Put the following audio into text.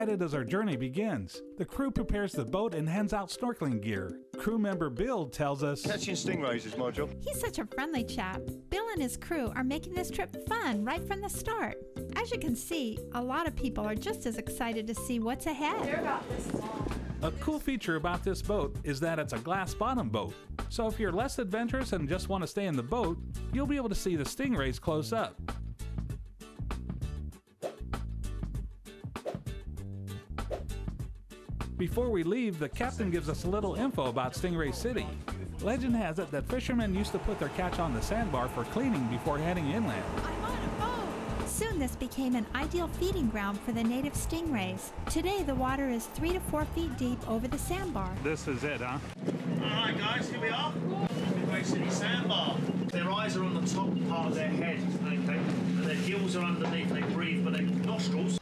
As our journey begins, the crew prepares the boat and hands out snorkeling gear. Crew member Bill tells us, "Catching stingrays is my job." He's such a friendly chap. Bill and his crew are making this trip fun right from the start. As you can see, a lot of people are just as excited to see what's ahead. They're about this long. a cool feature about this boat is that it's a glass bottom boat. So if you're less adventurous and just want to stay in the boat, you'll be able to see the stingrays close up. Before we leave, the captain gives us a little info about Stingray City. Legend has it that fishermen used to put their catch on the sandbar for cleaning before heading inland. I'm on a boat! Soon this became an ideal feeding ground for the native stingrays. Today the water is 3 to 4 feet deep over the sandbar. This is it, huh? Alright guys, here we are. Stingray City Sandbar. Their eyes are on the top part of their head, okay? And their gills are underneath, they breathe, but their nostrils